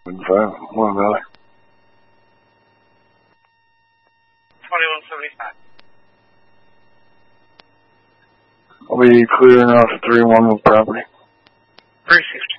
One Valley. 2175. I'll be clearing off 3-1 with property. 360.